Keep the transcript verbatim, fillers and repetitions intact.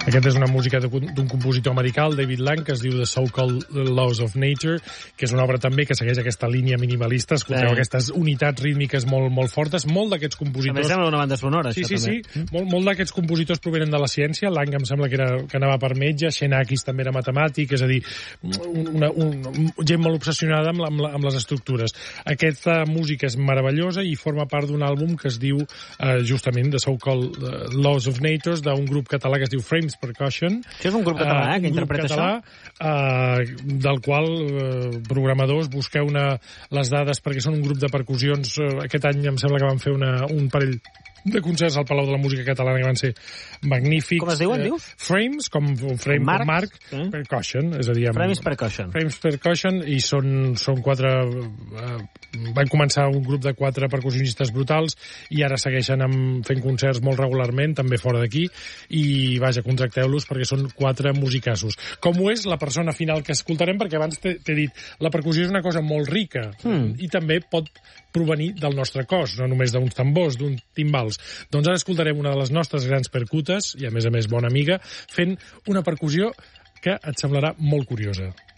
Aquesta és una música d'un compositor americà, el David Lang, que es diu The So-Called Laws of Nature, que és una obra també que segueix aquesta línia minimalista, escolteu eh. aquestes unitats rítmiques molt, molt fortes. Molt d'aquests compositors... També sembla una banda sonora, sí, això, sí, també. Sí, sí. Molt, molt d'aquests compositors provenen de la ciència. Lang em sembla que, era, que anava per metge, Xenakis també era matemàtic, és a dir, una, un, gent molt obsessionada amb, la, amb, la, amb les estructures. Aquesta música és meravellosa i forma part d'un àlbum que es diu eh, justament The So-Called Laws of Nature, d'un grup català que es diu Frames Percussion. Això és un grup català, eh, que interpreta català, això? Eh, del qual eh, programadors busqueu una, les dades perquè són un grup de percussions. Eh, aquest any em sembla que van fer una, un parell de concerts al Palau de la Música Catalana que van ser magnífics. Com es diuen, eh, dius? Frames, com frame, com Marc, eh? Percussion, és a dir... Amb, Frames Percussion. Frames Percussion, i són, són quatre... Eh, van començar un grup de quatre percussionistes brutals i ara segueixen amb, fent concerts molt regularment, també fora d'aquí, i vaja, contracteu-los perquè són quatre musicassos. Com ho és la persona final que escoltarem, perquè abans t'he dit, la percussió és una cosa molt rica mm. i també pot provenir del nostre cos, no només d'uns tambors, d'uns timbals. Doncs ara escoltarem una de les nostres grans percutes, i a més a més bona amiga, fent una percussió que et semblarà molt curiosa.